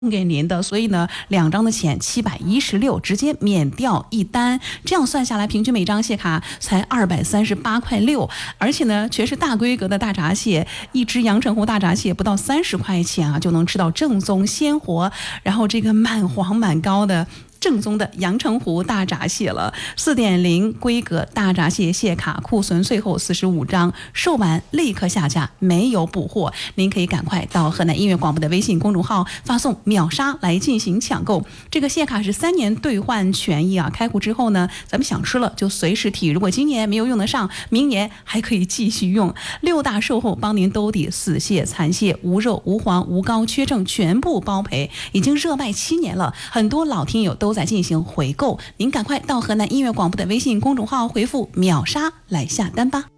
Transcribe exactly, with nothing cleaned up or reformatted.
给您的，所以呢，两张的钱七百一十六，直接免掉一单，这样算下来，平均每张蟹卡才二百三十八块六，而且呢，全是大规格的大闸蟹，一只阳澄湖大闸蟹不到三十块钱啊，就能吃到正宗鲜活，然后这个满黄满膏的。正宗的阳澄湖大闸蟹了， 四点零 规格大闸蟹蟹卡库存最后四十五张，售完立刻下架，没有补货。您可以赶快到河南音乐广播的微信公众号发送秒杀来进行抢购。这个蟹卡是三年兑换权益啊，开户之后呢，咱们想吃了就随时提，如果今年没有用得上，明年还可以继续用。六大售后帮您兜底，死蟹、残蟹、无肉、无黄、无膏、缺正全部包赔，已经热卖七年了，很多老听友都在进行回购，您赶快到河南音乐广播的微信公众号回复秒杀来下单吧。